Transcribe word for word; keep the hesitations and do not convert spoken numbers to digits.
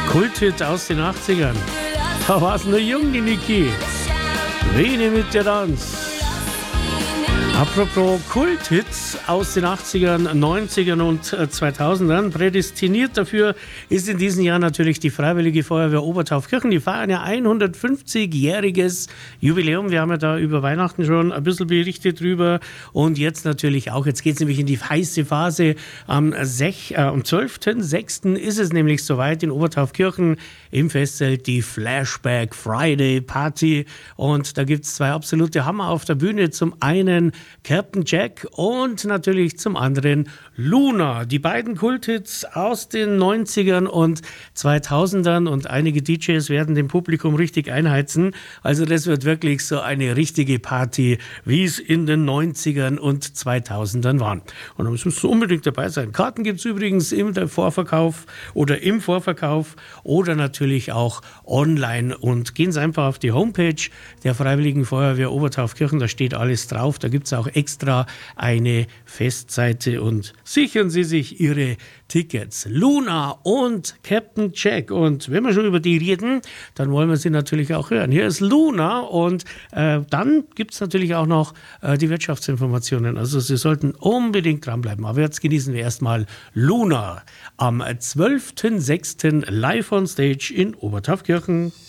Kulthit aus den achtzigern. Da war es nur jung, die Niki. Rede mit der Tanz. Apropos Kulthits aus den achtzigern, neunzigern und zweitausendern, prädestiniert dafür ist in diesem Jahr natürlich die Freiwillige Feuerwehr Obertaufkirchen. Die feiern ja hundertfünfzigjähriges Jubiläum. Wir haben ja da über Weihnachten schon ein bisschen berichtet drüber und jetzt natürlich auch. Jetzt geht es nämlich in die heiße Phase. Am, sech, äh, am zwölften sechsten ist es nämlich soweit in Obertaufkirchen im Festzelt die Flashback Friday Party und da gibt es zwei absolute Hammer auf der Bühne. Zum einen Captain Jack und natürlich zum anderen Luna. Die beiden Kulthits aus den neunzigern und zweitausendern und einige D Js werden dem Publikum richtig einheizen. Also das wird wirklich so eine richtige Party, wie es in den neunzigern und zweitausendern waren. Und da müssen Sie unbedingt dabei sein. Karten gibt es übrigens im Vorverkauf oder im Vorverkauf oder natürlich auch online. Und gehen Sie einfach auf die Homepage der Freiwilligen Feuerwehr Obertaufkirchen, da steht alles drauf. Da gibt es auch extra eine Festseite und sichern Sie sich Ihre Tickets. Luna und Captain Jack. Und wenn wir schon über die reden, dann wollen wir sie natürlich auch hören. Hier ist Luna und äh, dann gibt es natürlich auch noch äh, die Wirtschaftsinformationen. Also Sie sollten unbedingt dranbleiben. Aber jetzt genießen wir erstmal Luna am zwölften sechsten live on stage in Obertaufkirchen.